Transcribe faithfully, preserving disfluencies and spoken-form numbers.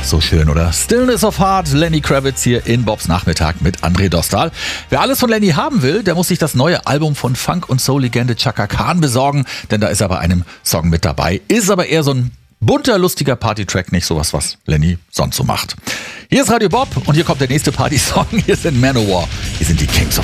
So schön, oder? Stillness of Heart, Lenny Kravitz hier in Bobs Nachmittag mit André Dostal. Wer alles von Lenny haben will, der muss sich das neue Album von Funk- und Soul-Legende Chaka Khan besorgen, denn da ist er bei einem Song mit dabei. Ist aber eher so ein bunter, lustiger Party-Track, nicht sowas, was Lenny sonst so macht. Hier ist Radio Bob und hier kommt der nächste Party-Song. Hier sind Manowar. Hier sind die Kings of